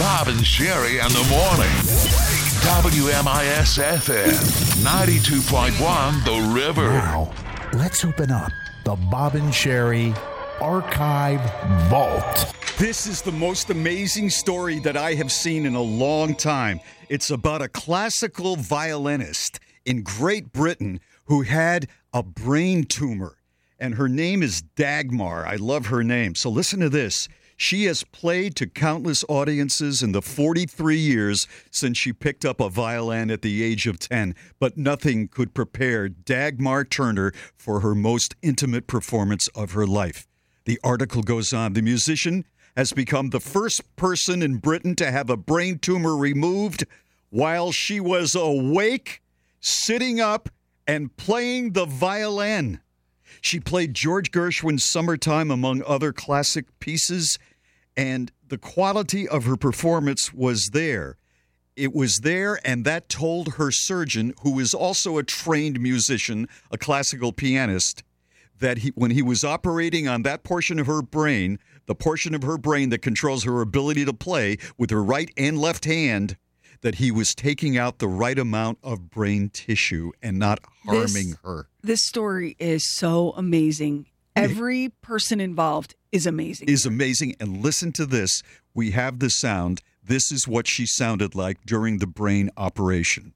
Bob and Sherry in the morning. WMIS-FM, 92.1 The River. Now, let's open up the Bob and Sherry Archive Vault. This is the most amazing story that I have seen in a long time. It's about a classical violinist in Great Britain who had a brain tumor, and her name is Dagmar. I love her name. So listen to this. She has played to countless audiences in the 43 years since she picked up a violin at the age of 10, but nothing could prepare Dagmar Turner for her most intimate performance of her life. The article goes on. The musician has become the first person in Britain to have a brain tumor removed while she was awake, sitting up, and playing the violin. She played George Gershwin's Summertime among other classic pieces, and the quality of her performance was there. It was there, and that told her surgeon, who is also a trained musician, a classical pianist, that when he was operating on that portion of her brain, the portion of her brain that controls her ability to play with her right and left hand, that he was taking out the right amount of brain tissue and not harming her. This story is so amazing. Every person involved is amazing. And listen to this. We have the sound. This is what she sounded like during the brain operation.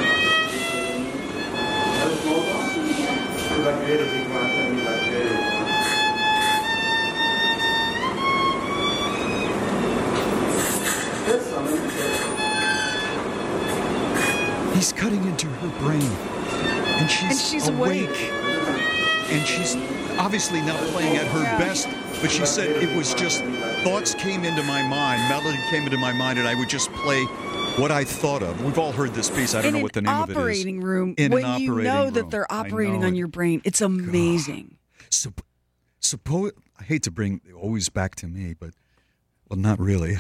He's cutting into her brain, and she's awake. And she's obviously not playing at her best, but she said it was just thoughts came into my mind, melody came into my mind, and I would just play what I thought of. We've all heard this piece. I don't know what the name of it is. Operating room. When you know that they're operating on your brain, it's amazing. Suppose I hate to bring it always back to me, but well, not really.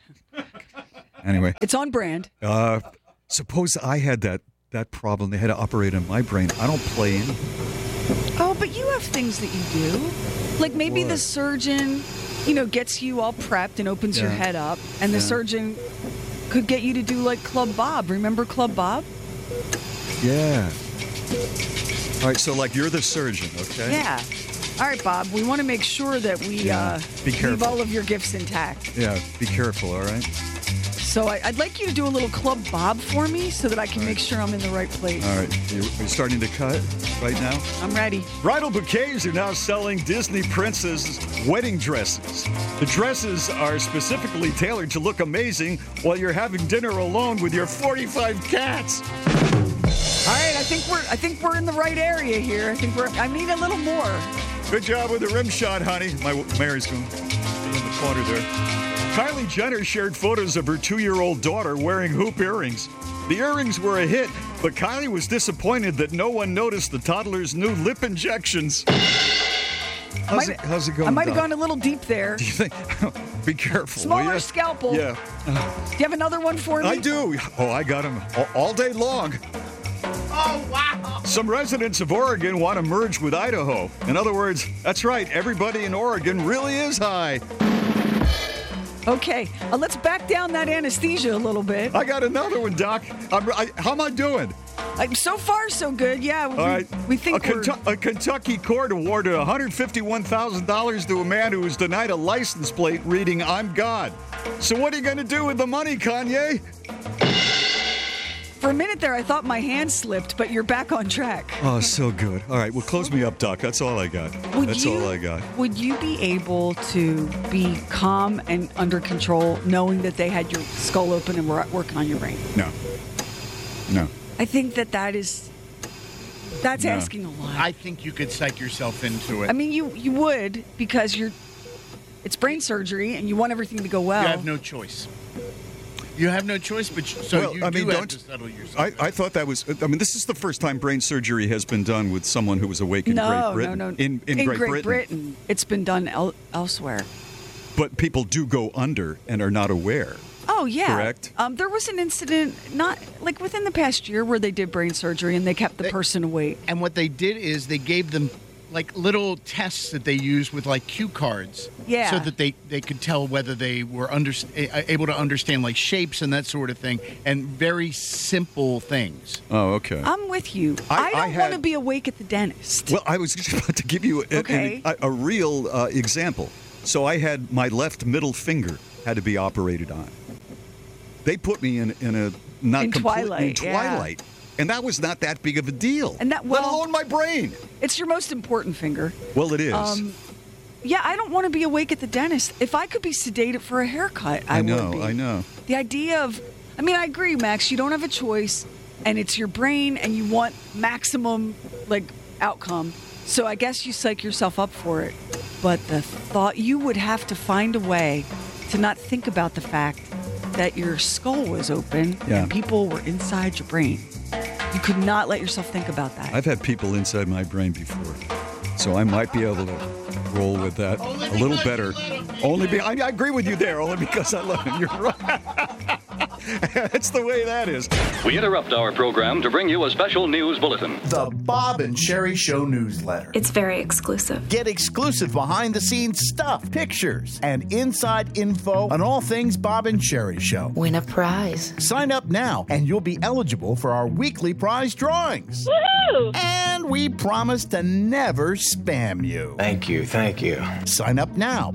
Anyway, it's on brand. Suppose I had that problem. They had to operate on my brain. I don't play any. Oh, but you have things that you do. Like maybe the surgeon, gets you all prepped and opens your head up. And the surgeon could get you to do like Club Bob. Remember Club Bob? Yeah. All right, so like you're the surgeon, okay? Yeah. All right, Bob, we want to make sure that we leave all of your gifts intact. Yeah, be careful, all right? So I'd like you to do a little Club Bob for me so that I can make sure I'm in the right place. All right. Are you starting to cut right now? I'm ready. Bridal Bouquets are now selling Disney princess wedding dresses. The dresses are specifically tailored to look amazing while you're having dinner alone with your 45 cats. All right, I think we're in the right area here. I need a little more. Good job with the rim shot, honey. Mary's going in the corner there. Kylie Jenner shared photos of her 2-year-old daughter wearing hoop earrings. The earrings were a hit, but Kylie was disappointed that no one noticed the toddler's new lip injections. How's it going? I might have gone a little deep there. Do you think? Be careful. Smaller scalpel. Yeah. Do you have another one for me? I do. Oh, I got them all day long. Oh, wow. Some residents of Oregon want to merge with Idaho. In other words, that's right, everybody in Oregon really is high. Okay, let's back down that anesthesia a little bit. I got another one, Doc. How am I doing? So far, so good. Yeah, all right. We think a Kentucky court awarded $151,000 to a man who was denied a license plate reading "I'm God." So what are you going to do with the money, Kanye? For a minute there, I thought my hand slipped, but you're back on track. Oh, so good. All right, well, close me up, Doc. That's all I got. All I got. Would you be able to be calm and under control, knowing that they had your skull open and were working on your brain? No. I think that's asking a lot. I think you could psych yourself into it. I mean, you would, because it's brain surgery and you want everything to go well. You have no choice. You have no choice, but you have to settle yourself. I thought that was. I mean, this is the first time brain surgery has been done with someone who was awake in Great Britain. No. In Great Britain, it's been done elsewhere. But people do go under and are not aware. Oh yeah, correct. There was an incident, not like within the past year, where they did brain surgery and they kept the person awake. And what they did is they gave them like little tests that they use with like cue cards. Yeah. So that they could tell whether they were able to understand like shapes and that sort of thing, and very simple things. Oh, okay. I'm with you. I don't want to be awake at the dentist. Well, I was just about to give you a real example. So I had my left middle finger had to be operated on. They put me in Twilight. Yeah. And that was not that big of a deal. And let alone my brain. It's your most important finger. Well, it is. Yeah, I don't want to be awake at the dentist. If I could be sedated for a haircut, I would be. I know. The idea of, I agree, Max, you don't have a choice, and it's your brain, and you want maximum, outcome. So I guess you psych yourself up for it. But the thought, you would have to find a way to not think about the fact that your skull was open and people were inside your brain. You could not let yourself think about that. I've had people inside my brain before, so I might be able to roll with that a little better. I agree with you there, only because I love him. You're right. That's the way that is. We interrupt our program to bring you a special news bulletin. The Bob and Sherry Show newsletter. It's very exclusive. Get exclusive behind-the-scenes stuff, pictures, and inside info on all things Bob and Sherry Show. Win a prize. Sign up now, and you'll be eligible for our weekly prize drawings. Woohoo! And we promise to never spam you. Thank you. Sign up now.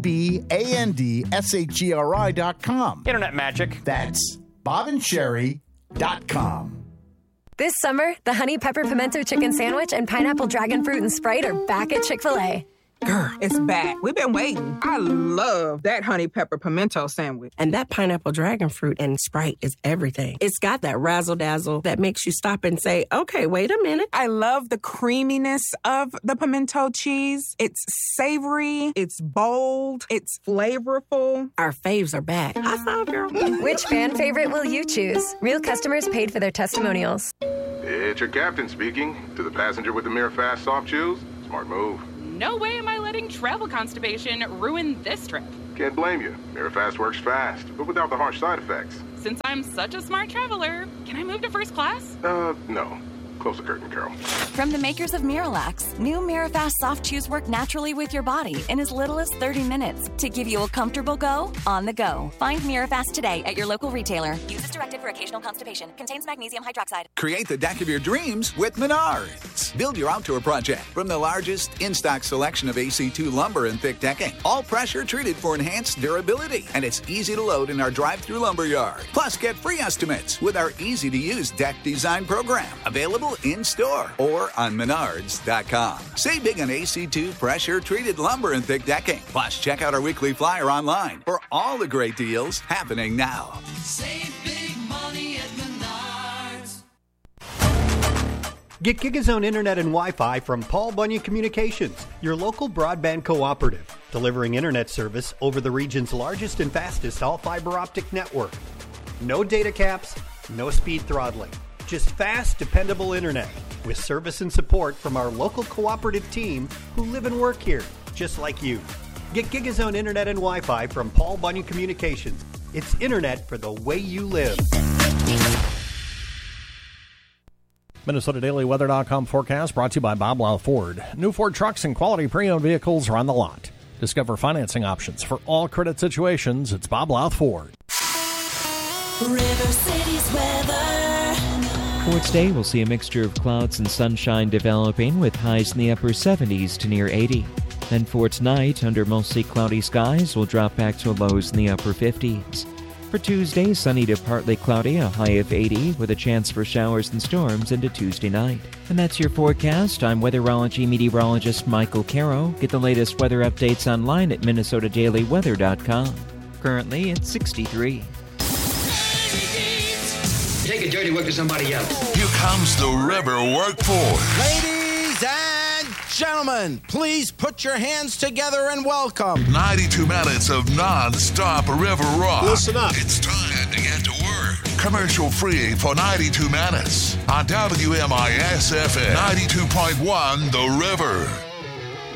BOBANDSHERI.com. Internet magic. That's BobandSherry.com. This summer, the Honey Pepper Pimento Chicken Sandwich and Pineapple Dragon Fruit and Sprite are back at Chick-fil-A. Girl, it's back. We've been waiting. I love that Honey Pepper Pimento Sandwich. And that Pineapple Dragon Fruit and Sprite is everything. It's got that razzle-dazzle that makes you stop and say, okay, wait a minute. I love the creaminess of the pimento cheese. It's savory. It's bold. It's flavorful. Our faves are back. High five, girl. Which fan favorite will you choose? Real customers paid for their testimonials. It's your captain speaking. To the passenger with the Mirror Fast soft chews, smart move. No way am I letting travel constipation ruin this trip. Can't blame you. Mirror Fast works fast, but without the harsh side effects. Since I'm such a smart traveler, can I move to first class? No. Close the curtain, Carol. From the makers of Miralax, new Mirafast soft chews work naturally with your body in as little as 30 minutes to give you a comfortable go on the go. Find Mirafast today at your local retailer. Use as directed for occasional constipation. Contains magnesium hydroxide. Create the deck of your dreams with Menards. Build your outdoor project from the largest in-stock selection of AC2 lumber and thick decking. All pressure treated for enhanced durability. And it's easy to load in our drive-through lumber yard. Plus, get free estimates with our easy-to-use deck design program. Available in-store or on Menards.com. Save big on AC2 pressure-treated lumber and thick decking. Plus, check out our weekly flyer online for all the great deals happening now. Save big money at Menards. Get GigaZone Internet and Wi-Fi from Paul Bunyan Communications, your local broadband cooperative, delivering internet service over the region's largest and fastest all-fiber optic network. No data caps, no speed throttling. Just fast, dependable internet with service and support from our local cooperative team who live and work here, just like you. Get GigaZone Internet and Wi-Fi from Paul Bunyan Communications. It's internet for the way you live. MinnesotaDailyWeather.com forecast brought to you by Bob Lau Ford. New Ford trucks and quality pre-owned vehicles are on the lot. Discover financing options for all credit situations. It's Bob Lau Ford. River City's weather. For today, we'll see a mixture of clouds and sunshine developing with highs in the upper 70s to near 80. Then for tonight, under mostly cloudy skies, we'll drop back to lows in the upper 50s. For Tuesday, sunny to partly cloudy, a high of 80 with a chance for showers and storms into Tuesday night. And that's your forecast. I'm weatherology meteorologist Michael Caro. Get the latest weather updates online at MinnesotaDailyWeather.com. Currently, it's 63. Take a dirty work to somebody else. Here comes the River Workforce. Ladies and gentlemen, please put your hands together and welcome 92 minutes of non-stop river rock. Listen up. It's time to get to work. Commercial free for 92 minutes on WMIS FM 92.1 The River.